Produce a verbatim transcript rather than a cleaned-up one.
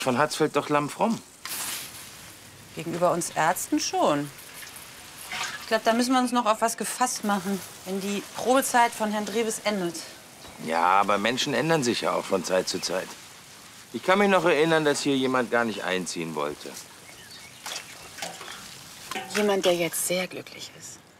von Hatzfeld doch lammfromm. Gegenüber uns Ärzten schon. Ich glaube, da müssen wir uns noch auf was gefasst machen, wenn die Probezeit von Herrn Dreves endet. Ja, aber Menschen ändern sich ja auch von Zeit zu Zeit. Ich kann mich noch erinnern, dass hier jemand gar nicht einziehen wollte. Jemand, der jetzt sehr glücklich ist.